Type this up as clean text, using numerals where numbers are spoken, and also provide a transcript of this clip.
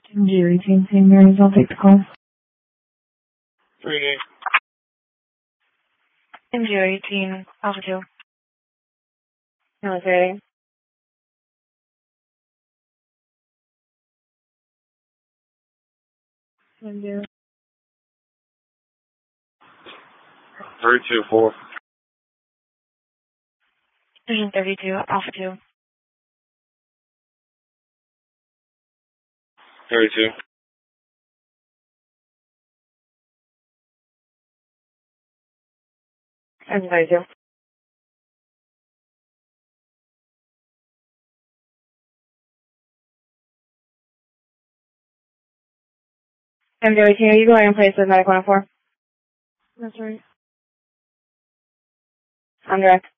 Jerry Team St. Mary's, I'll take the call. 3-8. Jerry Team Alpha 2. Military. India. 3-2-4. Division 32, Alpha 2. 32. Division 32. Jerry Team, you go ahead and place the medical 104. That's right. On direct.